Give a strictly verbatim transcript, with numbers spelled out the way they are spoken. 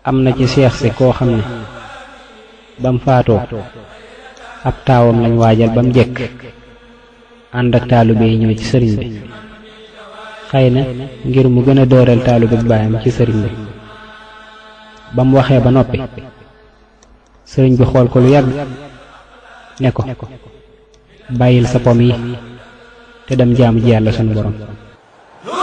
am na ci seex si koo xam ne bam faatoo ab taawam lañ waajal bam jekk ànd ak taalibe yi ñëw ci sëriñ bi xëy na ngir mu gën a dëral taalibe baayam ci sëriñ bi bam waxee ba noppi sëriñ bi xool ko lu yàgg ne ko bàyyil sa pom yi te dem jaamu ji yàlla sunu borom